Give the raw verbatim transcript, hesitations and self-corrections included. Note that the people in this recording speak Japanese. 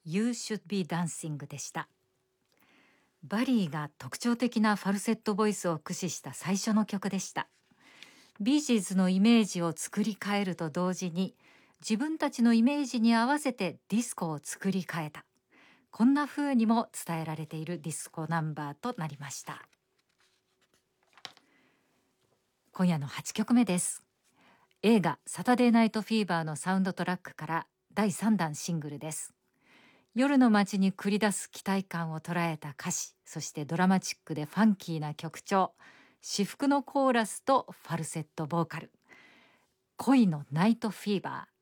You Should Be Dancing でした。バリーが特徴的なファルセットボイスを駆使した最初の曲でした。ビージーズのイメージを作り変えると同時に、自分たちのイメージに合わせてディスコを作り変えた。こんな風にも伝えられているディスコナンバーとなりました。今夜のはちきょくめです。映画サタデーナイトフィーバーのサウンドトラックからだいさんだんシングルです。夜の街に繰り出す期待感を捉えた歌詞、そしてドラマチックでファンキーな曲調、至福のコーラスとファルセットボーカル。恋のナイトフィーバ